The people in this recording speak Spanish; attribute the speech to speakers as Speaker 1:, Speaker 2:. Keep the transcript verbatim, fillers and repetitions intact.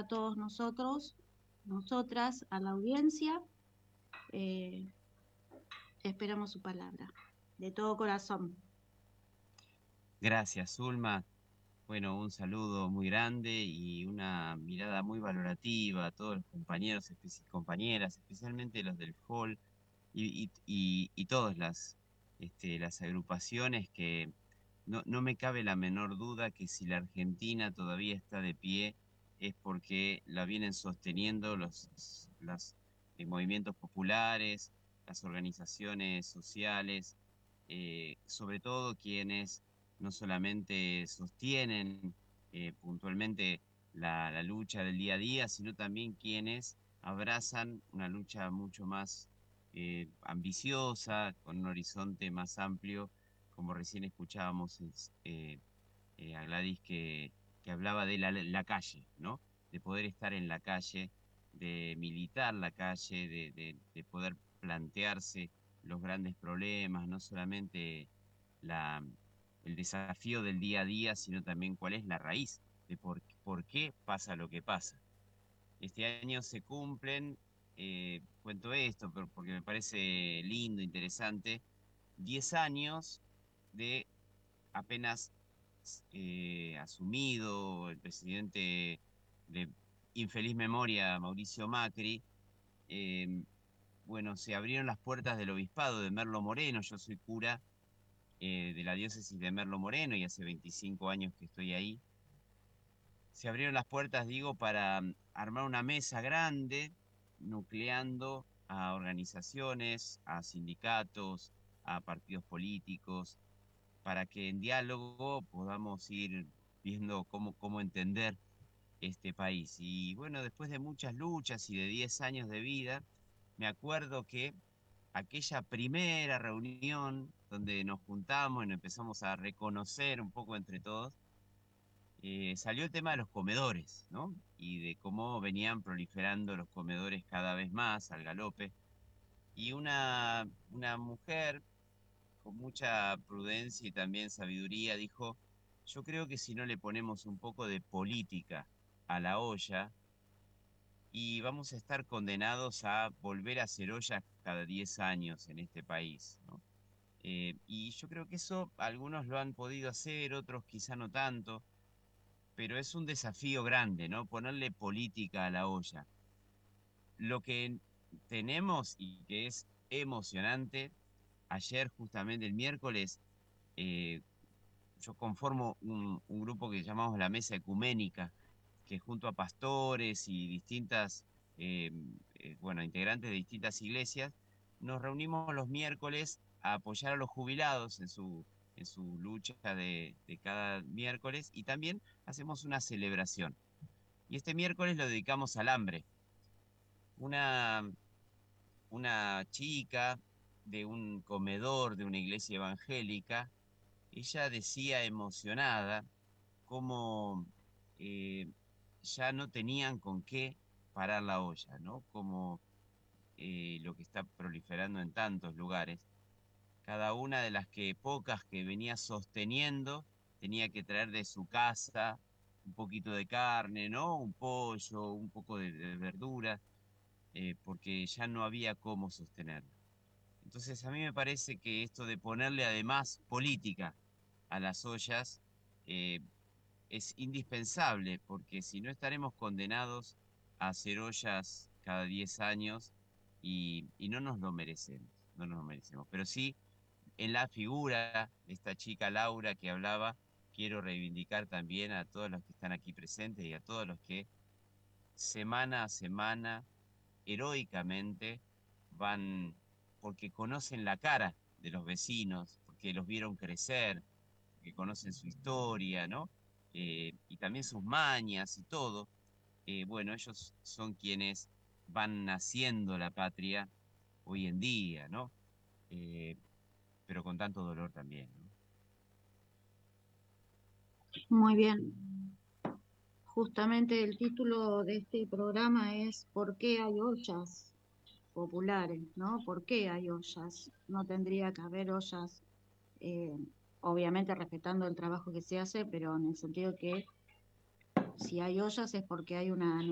Speaker 1: a todos nosotros, nosotras, a la audiencia. Eh, esperamos su palabra, de todo corazón.
Speaker 2: Gracias, Zulma. Bueno, un saludo muy grande y una mirada muy valorativa a todos los compañeros y compañeras, especialmente los del hall y, y, y, y todas las, este, las agrupaciones que no, no me cabe la menor duda que si la Argentina todavía está de pie es porque la vienen sosteniendo los, los eh, movimientos populares, las organizaciones sociales, eh, sobre todo quienes no solamente sostienen eh, puntualmente la, la lucha del día a día, sino también quienes abrazan una lucha mucho más eh, ambiciosa, con un horizonte más amplio, como recién escuchábamos es, eh, eh, a Gladys que, que hablaba de la, la calle, ¿no? De poder estar en la calle, de militar la calle, de, de, de poder plantearse los grandes problemas, no solamente la, el desafío del día a día, sino también cuál es la raíz de por, por qué pasa lo que pasa. Este año se cumplen, eh, cuento esto pero porque me parece lindo, interesante, diez años de apenas eh, asumido el presidente de infeliz memoria, Mauricio Macri. eh, bueno, se abrieron las puertas del obispado de Merlo Moreno. Yo soy cura eh, de la diócesis de Merlo Moreno y hace veinticinco años que estoy ahí. Se abrieron las puertas, digo, para mm, armar una mesa grande, nucleando a organizaciones, a sindicatos, a partidos políticos, para que en diálogo podamos ir viendo cómo, cómo entender este país. Y bueno, después de muchas luchas y de diez años de vida, me acuerdo que aquella primera reunión donde nos juntamos y nos empezamos a reconocer un poco entre todos, eh, salió el tema de los comedores, ¿no? Y de cómo venían proliferando los comedores cada vez más al galope. Y una, una mujer con mucha prudencia y también sabiduría dijo, yo creo que si no le ponemos un poco de política a la olla, y vamos a estar condenados a volver a hacer ollas cada diez años en este país, ¿no? Eh, y yo creo que eso algunos lo han podido hacer, otros quizá no tanto, pero es un desafío grande, ¿no? Ponerle política a la olla. Lo que tenemos y que es emocionante, ayer justamente el miércoles, eh, yo conformo un, un grupo que llamamos la Mesa Ecuménica, que junto a pastores y distintas, eh, eh, bueno, integrantes de distintas iglesias, nos reunimos los miércoles a apoyar a los jubilados en su, en su lucha de, de cada miércoles y también hacemos una celebración. Y este miércoles lo dedicamos al hambre. Una, una chica de un comedor de una iglesia evangélica, ella decía emocionada cómo eh, ya no tenían con qué parar la olla, ¿no? Como eh, lo que está proliferando en tantos lugares. Cada una de las que pocas que venía sosteniendo tenía que traer de su casa un poquito de carne, ¿no? Un pollo, un poco de, de verdura, eh, porque ya no había cómo sostenerla. Entonces a mí me parece que esto de ponerle además política a las ollas eh, es indispensable, porque si no estaremos condenados a hacer ollas cada diez años y, y no nos lo merecemos, no nos lo merecemos. Pero sí, en la figura de esta chica Laura que hablaba, quiero reivindicar también a todos los que están aquí presentes y a todos los que semana a semana, heroicamente, van porque conocen la cara de los vecinos, porque los vieron crecer, que conocen su historia, ¿no? Eh, y también sus mañas y todo. Eh, bueno, ellos son quienes van naciendo la patria hoy en día, ¿no? Eh, pero con tanto dolor también, ¿no?
Speaker 1: Muy bien. Justamente el título de este programa es ¿Por qué hay ollas populares? ¿No? ¿Por qué hay ollas? No tendría que haber ollas, eh, obviamente respetando el trabajo que se hace, pero en el sentido que si hay ollas es porque hay una